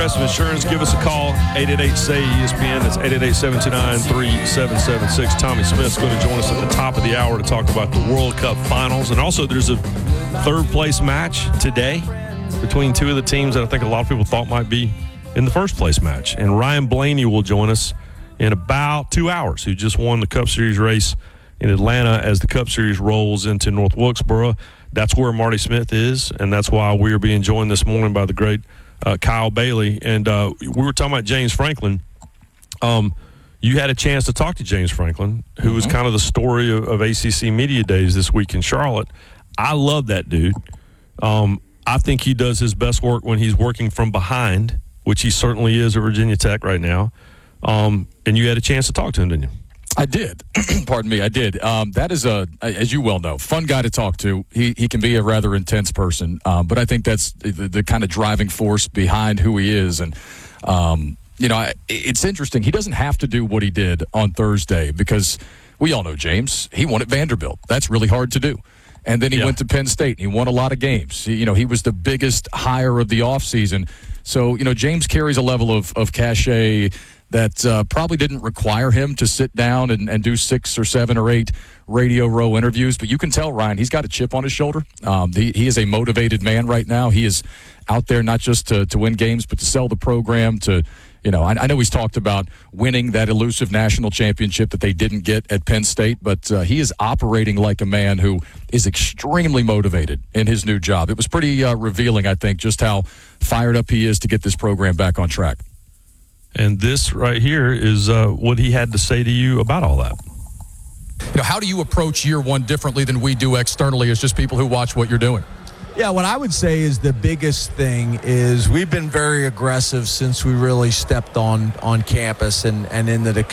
Progressive Insurance, give us a call, 888-SAY-ESPN. That's 888-729-3776. Tommy Smith's going to join us at the top of the hour to talk about the World Cup finals. And also there's a third-place match today between two of the teams that I think a lot of people thought might be in the first-place match. And Ryan Blaney will join us in about 2 hours, who just won the Cup Series race in Atlanta as the Cup Series rolls into North Wilkesboro. That's where Marty Smith is, and that's why we are being joined this morning by the great Kyle Bailey. And we were talking about James Franklin. You had a chance to talk to James Franklin, who was kind of the story of ACC Media Days this week in Charlotte. I love that dude. I think he does his best work when he's working from behind, which he certainly is at Virginia Tech right now. And you had a chance to talk to him, didn't you? I did. Pardon me, I did. That is as you well know, fun guy to talk to. He can be a rather intense person, but I think that's the kind of driving force behind who he is. And, it's interesting. He doesn't have to do what he did on Thursday because we all know James. He won at Vanderbilt. That's really hard to do. And then he went to Penn State. And he won a lot of games. He was the biggest hire of the offseason. So, James carries a level of cachet that probably didn't require him to sit down and do 6 or 7 or 8 Radio Row interviews. But you can tell, Ryan, he's got a chip on his shoulder. He is a motivated man right now. He is out there not just to win games, but to sell the program, to I know he's talked about winning that elusive national championship that they didn't get at Penn State, but he is operating like a man who is extremely motivated in his new job. It was pretty revealing, I think, just how fired up he is to get this program back on track. And this right here is what he had to say to you about all that. How do you approach year one differently than we do externally as just people who watch what you're doing? Yeah, what I would say is the biggest thing is we've been very aggressive since we really stepped on campus and into the